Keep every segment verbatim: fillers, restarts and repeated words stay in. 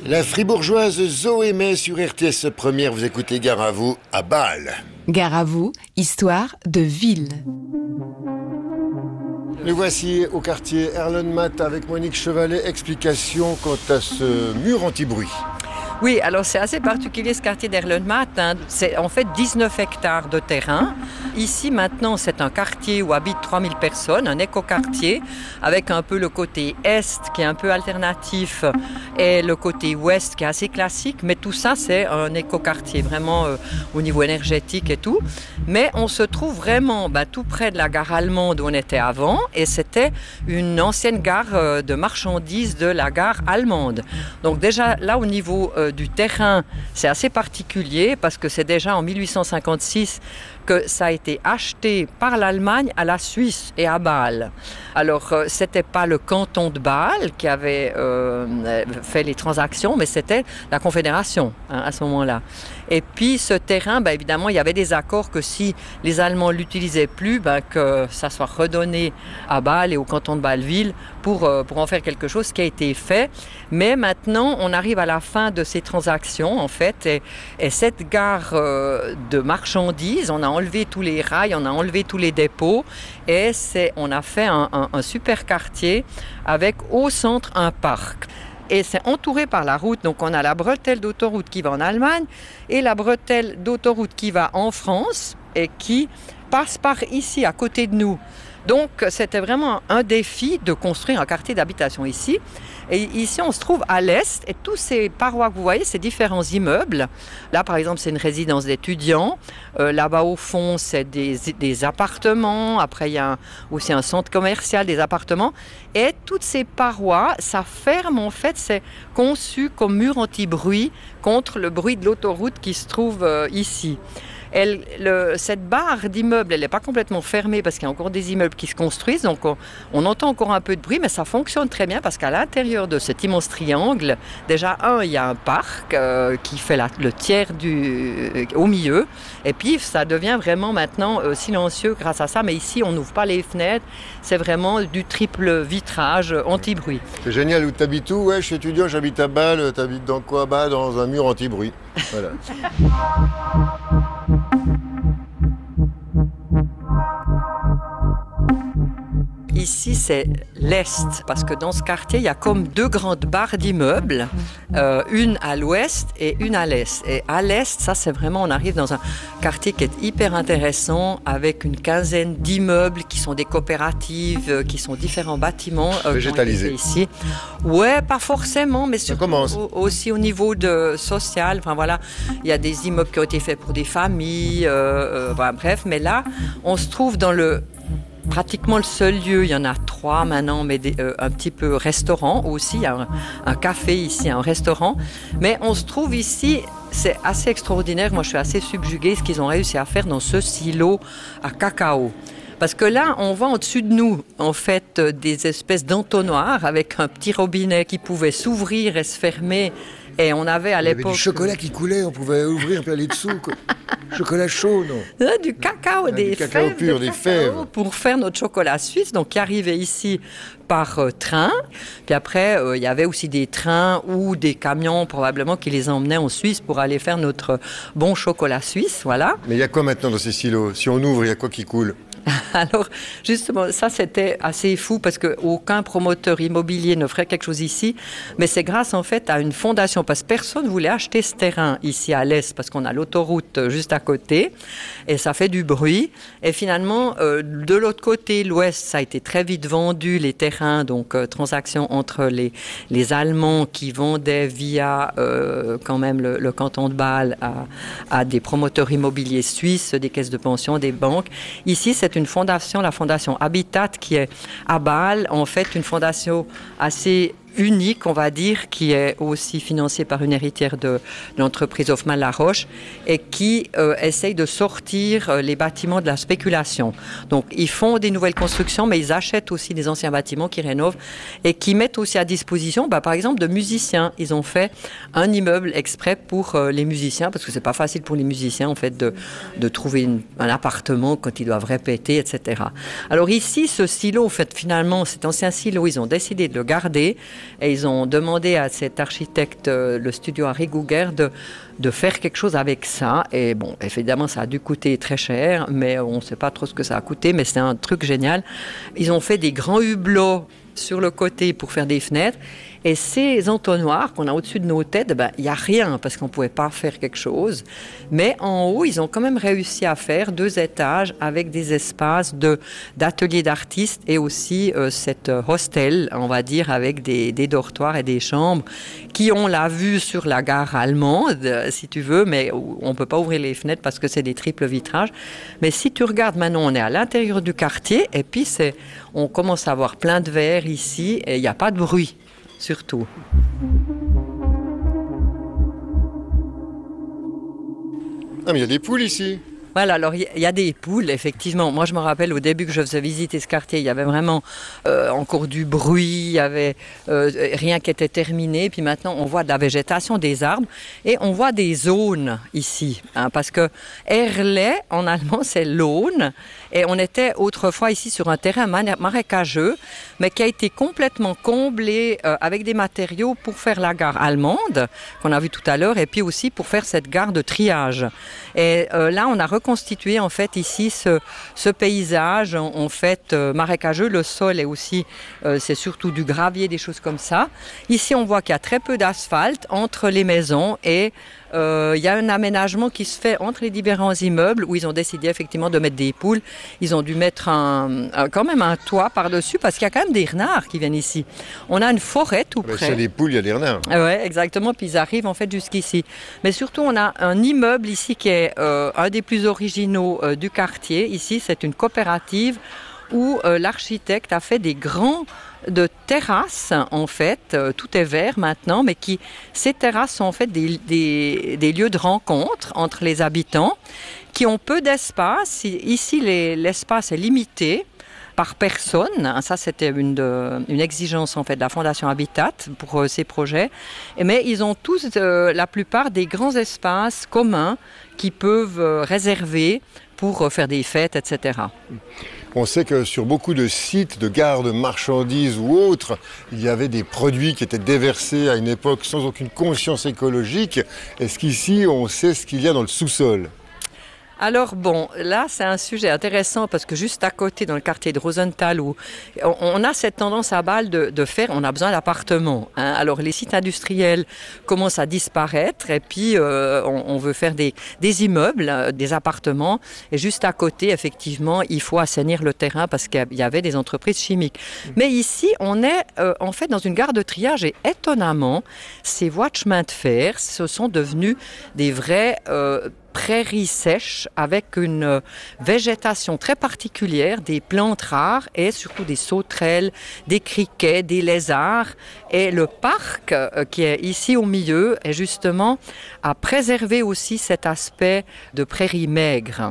La fribourgeoise Zoé May sur R T S Première, vous écoutez Gare à vous à Bâle. Gare à vous, histoire de ville. Nous voici au quartier Erlenmatt avec Monique Chevalet. Explication quant à ce mur anti-bruit. Oui, alors c'est assez particulier ce quartier d'Erlenmatt. Hein. C'est en fait dix-neuf hectares de terrain. Ici maintenant c'est un quartier où habitent trois mille personnes, un écoquartier avec un peu le côté est qui est un peu alternatif et le côté ouest qui est assez classique. Mais tout ça c'est un écoquartier vraiment euh, au niveau énergétique et tout. Mais on se trouve vraiment bah, tout près de la gare allemande où on était avant et c'était une ancienne gare euh, de marchandises de la gare allemande. Donc déjà là au niveau euh, du terrain, c'est assez particulier parce que c'est déjà en mille huit cent cinquante-six que ça a été acheté par l'Allemagne à la Suisse et à Bâle. Alors, euh, c'était pas le canton de Bâle qui avait euh, fait les transactions, mais c'était la Confédération hein, à ce moment-là. Et puis, ce terrain, ben, évidemment, il y avait des accords que si les Allemands l'utilisaient plus, ben, que ça soit redonné à Bâle et au canton de Bâle-Ville pour, euh, pour en faire quelque chose, ce qui a été fait. Mais maintenant, on arrive à la fin de ces transactions, en fait, et, et cette gare euh, de marchandises, on a enlevé tous les rails, on a enlevé tous les dépôts et c'est, on a fait un, un, un super quartier avec au centre un parc. Et c'est entouré par la route, donc on a la bretelle d'autoroute qui va en Allemagne et la bretelle d'autoroute qui va en France et qui passe par ici à côté de nous. Donc c'était vraiment un défi de construire un quartier d'habitation ici. Et ici on se trouve à l'est et tous ces parois que vous voyez, ces différents immeubles. Là par exemple c'est une résidence d'étudiants. Euh, là-bas au fond c'est des, des appartements. Après il y a un, aussi un centre commercial, des appartements. Et toutes ces parois, ça ferme en fait, c'est conçu comme mur anti-bruit contre le bruit de l'autoroute qui se trouve euh, ici. Elle, le, cette barre d'immeubles, elle n'est pas complètement fermée parce qu'il y a encore des immeubles qui se construisent. Donc on, on entend encore un peu de bruit, mais ça fonctionne très bien parce qu'à l'intérieur de cet immense triangle, déjà, un, il y a un parc euh, qui fait la, le tiers du, euh, au milieu. Et puis, ça devient vraiment maintenant euh, silencieux grâce à ça. Mais ici, on n'ouvre pas les fenêtres. C'est vraiment du triple vitrage euh, anti-bruit. C'est génial. Où t'habites où? Ouais, je suis étudiant, j'habite à Bâle. T'habites dans quoi? Bah, dans un mur anti-bruit. Voilà. Ici, c'est l'Est, parce que dans ce quartier, il y a comme deux grandes barres d'immeubles, euh, une à l'Ouest et une à l'Est. Et à l'Est, ça, c'est vraiment, on arrive dans un quartier qui est hyper intéressant, avec une quinzaine d'immeubles qui sont des coopératives, euh, qui sont différents bâtiments. Euh, Végétalisés. Ici. Ouais, pas forcément, mais surtout au, aussi au niveau de social. Enfin voilà, il y a des immeubles qui ont été faits pour des familles, euh, euh, voilà, bref. Mais là, on se trouve dans le pratiquement le seul lieu, il y en a trois maintenant, mais des, euh, un petit peu restaurant aussi, il y a un, un café ici, un restaurant. Mais on se trouve ici, c'est assez extraordinaire, moi je suis assez subjuguée ce qu'ils ont réussi à faire dans ce silo à cacao. Parce que là, on voit au-dessus de nous, en fait, des espèces d'entonnoirs avec un petit robinet qui pouvait s'ouvrir et se fermer. Et on avait à l'époque... Il y avait du chocolat qui coulait, on pouvait ouvrir puis aller dessous. Quoi. Chocolat chaud, non? non Du cacao, ah, des du cacao fèves pur, de des cacao fèves. Pour faire notre chocolat suisse, donc qui arrivait ici par euh, train. Puis après, euh, il y avait aussi des trains ou des camions probablement qui les emmenaient en Suisse pour aller faire notre bon chocolat suisse, voilà. Mais il y a quoi maintenant dans ces silos? Si on ouvre, il y a quoi qui coule? Alors, justement, ça, c'était assez fou parce qu'aucun promoteur immobilier ne ferait quelque chose ici. Mais c'est grâce, en fait, à une fondation. Parce que personne ne voulait acheter ce terrain ici à l'est parce qu'on a l'autoroute juste à côté. Et ça fait du bruit. Et finalement, euh, de l'autre côté, l'ouest, ça a été très vite vendu, les terrains. Donc, euh, transaction entre les, les Allemands qui vendaient via, euh, quand même, le, le canton de Bâle à, à des promoteurs immobiliers suisses, des caisses de pension, des banques. Ici, c'est une fondation, la fondation Habitat, qui est à Bâle, en fait une fondation assez unique, on va dire, qui est aussi financée par une héritière de, de l'entreprise Hoffmann-La Roche et qui euh, essaye de sortir euh, les bâtiments de la spéculation. Donc, ils font des nouvelles constructions, mais ils achètent aussi des anciens bâtiments qui rénovent et qui mettent aussi à disposition, bah, par exemple, de musiciens. Ils ont fait un immeuble exprès pour euh, les musiciens, parce que c'est pas facile pour les musiciens, en fait, de, de trouver une, un appartement quand ils doivent répéter, et cetera. Alors ici, ce silo, en fait, finalement, cet ancien silo, ils ont décidé de le garder. Et ils ont demandé à cet architecte, le studio Harry Gouguer, de, de faire quelque chose avec ça. Et bon, évidemment, ça a dû coûter très cher, mais on ne sait pas trop ce que ça a coûté, mais c'est un truc génial. Ils ont fait des grands hublots sur le côté pour faire des fenêtres. Et ces entonnoirs qu'on a au-dessus de nos têtes, ben, il n'y a rien parce qu'on ne pouvait pas faire quelque chose. Mais en haut, ils ont quand même réussi à faire deux étages avec des espaces de, d'ateliers d'artistes et aussi euh, cet hostel, on va dire, avec des, des dortoirs et des chambres qui ont la vue sur la gare allemande, si tu veux, mais on ne peut pas ouvrir les fenêtres parce que c'est des triples vitrages. Mais si tu regardes maintenant, on est à l'intérieur du quartier et puis c'est, on commence à avoir plein de verre ici et il n'y a pas de bruit. Surtout. Ah mais il y a des poules ici. Voilà, alors il y, y a des poules, effectivement. Moi, je me rappelle au début que je faisais visiter ce quartier, il y avait vraiment euh, encore du bruit, il y avait euh, rien qui était terminé. Puis maintenant, on voit de la végétation, des arbres, et on voit des zones ici. Hein, parce que Erlay, en allemand, c'est l'aune. Et on était autrefois ici sur un terrain marécageux, mais qui a été complètement comblé euh, avec des matériaux pour faire la gare allemande, qu'on a vu tout à l'heure, et puis aussi pour faire cette gare de triage. Et euh, là, on a reconstitué en fait ici ce, ce paysage en, en fait euh, marécageux. Le sol est aussi, euh, c'est surtout du gravier, des choses comme ça. Ici, on voit qu'il y a très peu d'asphalte entre les maisons et Euh, il y a un aménagement qui se fait entre les différents immeubles où ils ont décidé effectivement de mettre des poules. Ils ont dû mettre un, un, quand même un toit par-dessus parce qu'il y a quand même des renards qui viennent ici. On a une forêt tout Mais près. c'est des poules, il y a des renards. Oui, exactement. Puis ils arrivent en fait jusqu'ici. Mais surtout, on a un immeuble ici qui est euh, un des plus originaux euh, du quartier. Ici, c'est une coopérative où euh, l'architecte a fait des grands de terrasses, en fait, euh, tout est vert maintenant, mais qui, ces terrasses sont en fait des, des, des lieux de rencontre entre les habitants qui ont peu d'espace. Ici, les, l'espace est limité par personne. Ça, c'était une, de, une exigence en fait de la Fondation Habitat pour euh, ces projets. Mais ils ont tous, euh, la plupart, des grands espaces communs qui peuvent euh, réserver pour euh, faire des fêtes, et cetera. On sait que sur beaucoup de sites de gares de marchandises ou autres, il y avait des produits qui étaient déversés à une époque sans aucune conscience écologique. Est-ce qu'ici, on sait ce qu'il y a dans le sous-sol ? Alors bon, là c'est un sujet intéressant parce que juste à côté dans le quartier de Rosenthal où on, on a cette tendance à Bâle de, de faire, on a besoin d'appartements. Hein. Alors les sites industriels commencent à disparaître et puis euh, on, on veut faire des, des immeubles, des appartements et juste à côté effectivement il faut assainir le terrain parce qu'il y avait des entreprises chimiques. Mais ici on est euh, en fait dans une gare de triage et étonnamment ces voies de chemin de fer ce sont devenus des vrais euh, prairies sèches avec une végétation très particulière, des plantes rares et surtout des sauterelles, des criquets, des lézards. Et le parc euh, qui est ici au milieu est justement à préserver aussi cet aspect de prairies maigres.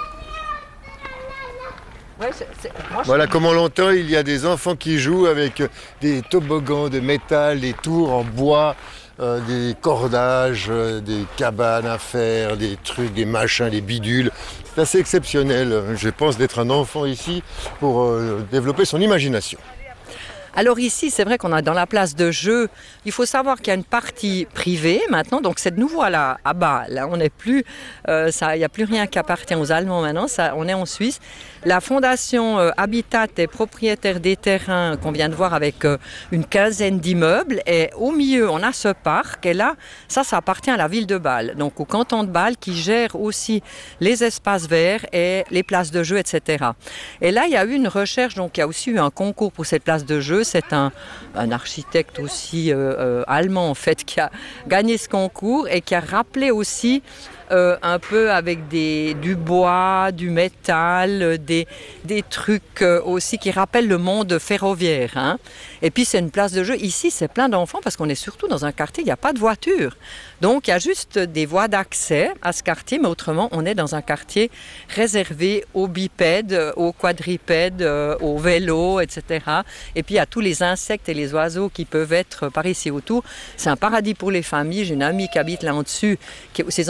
Ouais, c'est, c'est... Moi, voilà, je... comme on l'entend, il y a des enfants qui jouent avec des toboggans de métal, des tours en bois, euh, des cordages, euh, des cabanes à faire, des trucs, des machins, des bidules. C'est assez exceptionnel, je pense, d'être un enfant ici pour euh, développer son imagination. Alors ici, c'est vrai qu'on a dans la place de jeu, il faut savoir qu'il y a une partie privée maintenant, donc c'est de nouveau à, la, à Bâle. Là, on n'est plus, euh, ça, il n'y a plus rien qui appartient aux Allemands maintenant, ça, on est en Suisse. La Fondation euh, Habitat est propriétaire des terrains qu'on vient de voir avec euh, une quinzaine d'immeubles et au milieu, on a ce parc et là, ça, ça appartient à la ville de Bâle, donc au canton de Bâle qui gère aussi les espaces verts et les places de jeu, et cetera. Et là, il y a eu une recherche, donc il y a aussi eu un concours pour cette place de jeu. C'est un, un architecte aussi euh, euh, allemand en fait qui a gagné ce concours et qui a rappelé aussi euh, un peu avec des, du bois, du métal, des, des trucs euh, aussi qui rappellent le monde ferroviaire. Hein. Et puis c'est une place de jeu. Ici c'est plein d'enfants parce qu'on est surtout dans un quartier, il n'y a pas de voiture. Donc il y a juste des voies d'accès à ce quartier, mais autrement on est dans un quartier réservé aux bipèdes, aux quadripèdes, aux vélos, et cetera. Et puis il y a tous les insectes et les oiseaux qui peuvent être par ici autour. C'est un paradis pour les familles. J'ai une amie qui habite là en dessus. Qui, ses enfants sont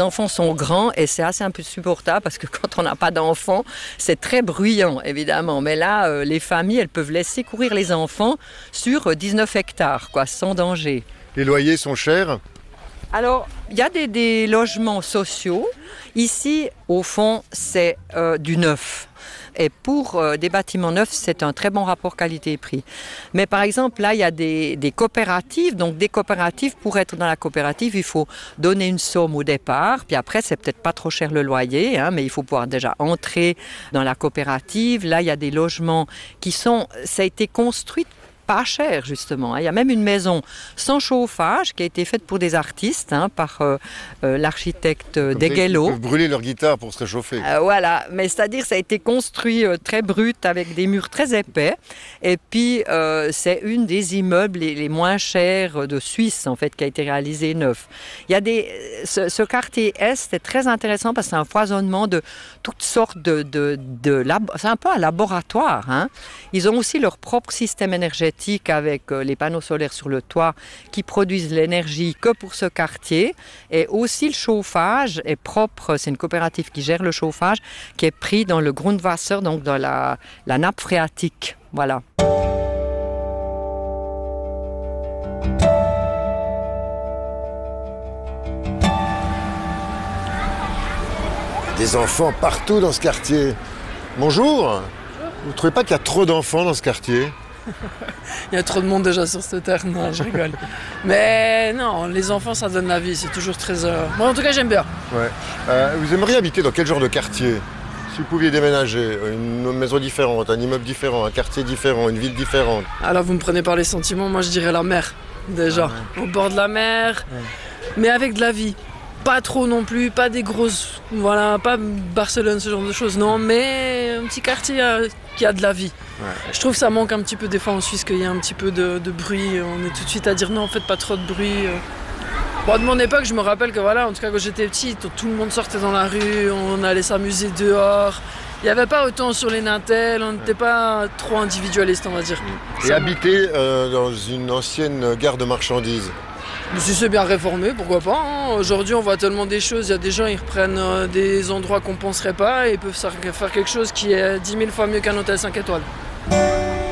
sont grands et c'est assez insupportable parce que quand on n'a pas d'enfants, c'est très bruyant évidemment. Mais là, euh, les familles, elles peuvent laisser courir les enfants sur dix-neuf hectares, quoi, sans danger. Les loyers sont chers? Alors, il y a des, des logements sociaux. Ici, au fond, c'est euh, du neuf. Et pour euh, des bâtiments neufs, c'est un très bon rapport qualité-prix. Mais par exemple, là, il y a des, des coopératives. Donc, des coopératives, pour être dans la coopérative, il faut donner une somme au départ. Puis après, c'est peut-être pas trop cher le loyer, hein, mais il faut pouvoir déjà entrer dans la coopérative. Là, il y a des logements qui sont... Ça a été construit pas cher, justement. Il y a même une maison sans chauffage qui a été faite pour des artistes, hein, par euh, euh, l'architecte Deguello. Ils peuvent brûler leur guitare pour se réchauffer. Euh, voilà, mais c'est-à-dire ça a été construit euh, très brut avec des murs très épais. Et puis, euh, c'est une des immeubles les, les moins chers de Suisse, en fait, qui a été réalisé neuf. Il y a des... Ce, ce quartier Est est très intéressant parce que c'est un foisonnement de toutes sortes de... de, de lab... C'est un peu un laboratoire, hein. Ils ont aussi leur propre système énergétique avec les panneaux solaires sur le toit qui produisent l'énergie que pour ce quartier. Et aussi le chauffage est propre, c'est une coopérative qui gère le chauffage, qui est pris dans le Grundwasser, donc dans la, la nappe phréatique. Voilà. Des enfants partout dans ce quartier. Bonjour. Vous ne trouvez pas qu'il y a trop d'enfants dans ce quartier? Il y a trop de monde déjà sur cette terre, non, je rigole. Mais non, les enfants, ça donne la vie, c'est toujours très... Euh... Moi, en tout cas, j'aime bien. Ouais. Euh, vous aimeriez habiter dans quel genre de quartier? Si vous pouviez déménager, une maison différente, un immeuble différent, un quartier différent, une ville différente. Alors, vous me prenez par les sentiments, moi, je dirais la mer, déjà. Ah ouais. Au bord de la mer, ouais. Mais avec de la vie. Pas trop non plus, pas des grosses... Voilà, pas Barcelone, ce genre de choses, non, mais un petit quartier euh, qui a de la vie. Ouais. Je trouve que ça manque un petit peu des fois en Suisse, qu'il y a un petit peu de, de bruit. On est tout de suite à dire non, faites pas trop de bruit. Bon, de mon époque, je me rappelle que voilà, en tout cas quand j'étais petit, tout le monde sortait dans la rue, on allait s'amuser dehors. Il n'y avait pas autant sur les nintels, on n'était pas trop individualiste, on va dire. Et ça habiter euh, dans une ancienne gare de marchandises? Si c'est bien réformé, pourquoi pas, hein. Aujourd'hui, on voit tellement des choses. Il y a des gens, ils reprennent euh, des endroits qu'on ne penserait pas et ils peuvent faire quelque chose qui est dix mille fois mieux qu'un hôtel cinq étoiles.